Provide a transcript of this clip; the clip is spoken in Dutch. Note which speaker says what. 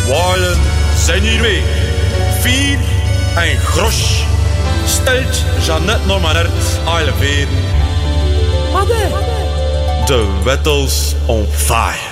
Speaker 1: Walen zijn hier weer. Vier en Grosch stelt Jeannette nog maar uit alle veren. De Wettels on fire.